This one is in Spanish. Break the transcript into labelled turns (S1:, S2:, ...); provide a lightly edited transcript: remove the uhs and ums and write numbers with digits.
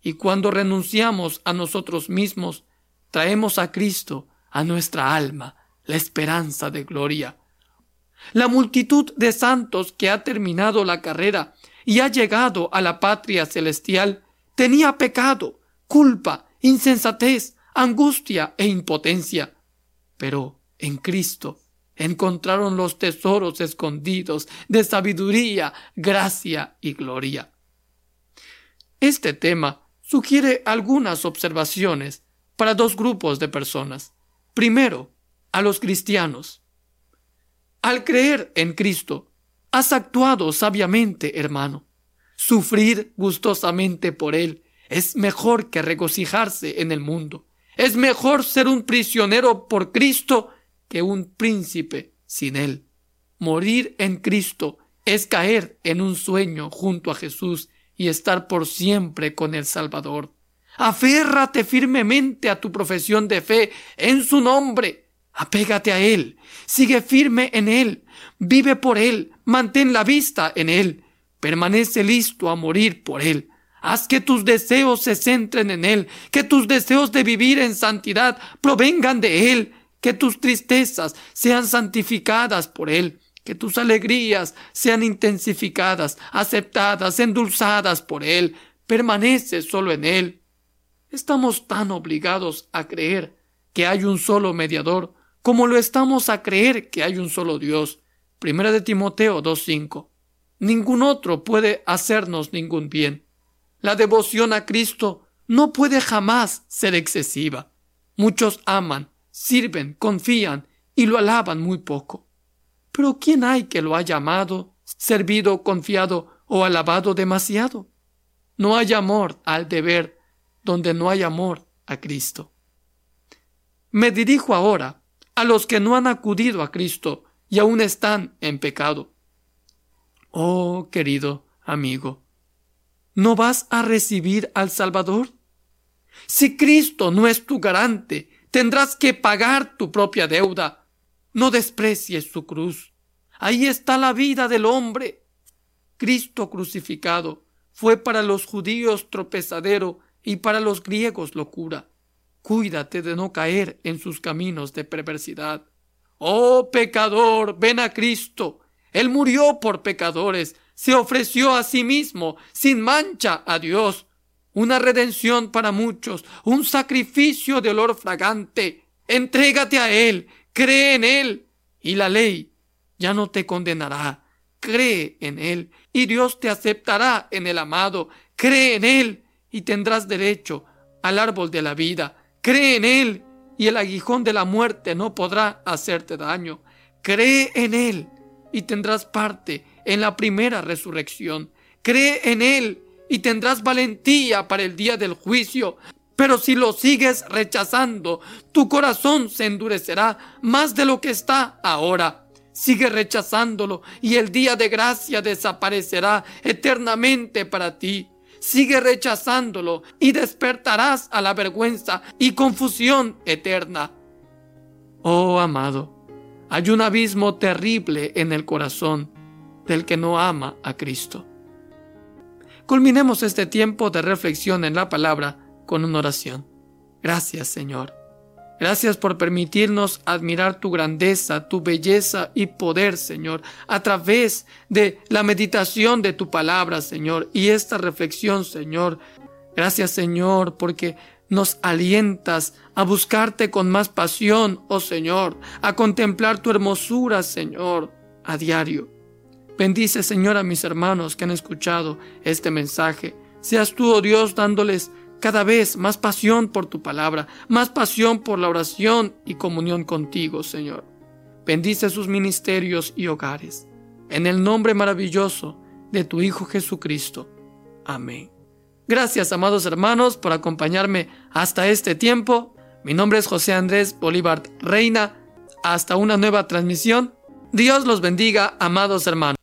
S1: Y cuando renunciamos a nosotros mismos, traemos a Cristo a nuestra alma, la esperanza de gloria. La multitud de santos que ha terminado la carrera y ha llegado a la patria celestial tenía pecado, culpa, insensatez, angustia e impotencia. Pero en Cristo encontraron los tesoros escondidos de sabiduría, gracia y gloria. Este tema sugiere algunas observaciones para dos grupos de personas. Primero, a los cristianos. Al creer en Cristo, has actuado sabiamente, hermano. Sufrir gustosamente por Él es mejor que regocijarse en el mundo. Es mejor ser un prisionero por Cristo que un príncipe sin Él. Morir en Cristo es caer en un sueño junto a Jesús y estar por siempre con el Salvador. Aférrate firmemente a tu profesión de fe en su nombre. Apégate a Él, sigue firme en Él, vive por Él, mantén la vista en Él, permanece listo a morir por Él. Haz que tus deseos se centren en Él, que tus deseos de vivir en santidad provengan de Él, que tus tristezas sean santificadas por Él, que tus alegrías sean intensificadas, aceptadas, endulzadas por Él. Permanece solo en Él. Estamos tan obligados a creer que hay un solo mediador, como lo estamos a creer que hay un solo Dios. 1 Timoteo 2:5. Ningún otro puede hacernos ningún bien. La devoción a Cristo no puede jamás ser excesiva. Muchos aman, sirven, confían y lo alaban muy poco. Pero ¿quién hay que lo haya amado, servido, confiado o alabado demasiado? No hay amor al deber donde no hay amor a Cristo. Me dirijo ahora a los que no han acudido a Cristo y aún están en pecado. Oh, querido amigo, ¿no vas a recibir al Salvador? Si Cristo no es tu garante, tendrás que pagar tu propia deuda. No desprecies su cruz. Ahí está la vida del hombre. Cristo crucificado fue para los judíos tropezadero y para los griegos locura. Cuídate de no caer en sus caminos de perversidad. Oh pecador, ven a Cristo. Él murió por pecadores, se ofreció a sí mismo, sin mancha a Dios. Una redención para muchos, un sacrificio de olor fragante. Entrégate a Él, cree en Él, y la ley ya no te condenará. Cree en Él, y Dios te aceptará en el amado. Cree en Él, y tendrás derecho al árbol de la vida. Cree en Él, y el aguijón de la muerte no podrá hacerte daño. Cree en Él, y tendrás parte en la primera resurrección. Cree en Él, y tendrás valentía para el día del juicio. Pero si lo sigues rechazando, tu corazón se endurecerá más de lo que está ahora. Sigue rechazándolo, y el día de gracia desaparecerá eternamente para ti. Sigue rechazándolo y despertarás a la vergüenza y confusión eterna. Oh, amado, hay un abismo terrible en el corazón del que no ama a Cristo. Culminemos este tiempo de reflexión en la palabra con una oración. Gracias, Señor. Gracias por permitirnos admirar tu grandeza, tu belleza y poder, Señor, a través de la meditación de tu palabra, Señor, y esta reflexión, Señor. Gracias, Señor, porque nos alientas a buscarte con más pasión, oh Señor, a contemplar tu hermosura, Señor, a diario. Bendice, Señor, a mis hermanos que han escuchado este mensaje. Seas tú, oh Dios, dándoles cada vez más pasión por tu palabra, más pasión por la oración y comunión contigo, Señor. Bendice sus ministerios y hogares. En el nombre maravilloso de tu Hijo Jesucristo. Amén. Gracias, amados hermanos, por acompañarme hasta este tiempo. Mi nombre es José Andrés Bolívar Reina. Hasta una nueva transmisión. Dios los bendiga, amados hermanos.